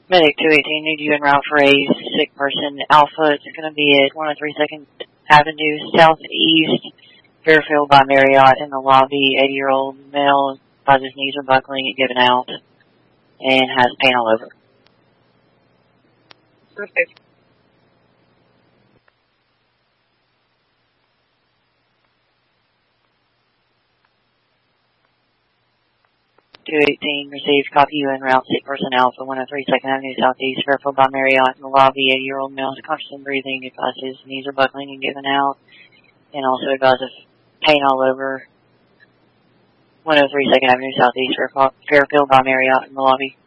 Medic 218, need you en route for a sick person. Alpha, it's going to be at 103 2nd Avenue Southeast, Fairfield by Marriott in the lobby. 80-year-old male, finds his knees are buckling and giving out, and has pain all over. Perfect. Received copy you en route, sick person Alpha, 103 2nd Avenue Southeast, Fairfield by Marriott in the lobby. 80-year-old male is conscious and breathing, advised his knees are buckling and giving out, and also advised of pain all over. 103 2nd Avenue Southeast, Fairfield by Marriott in the lobby.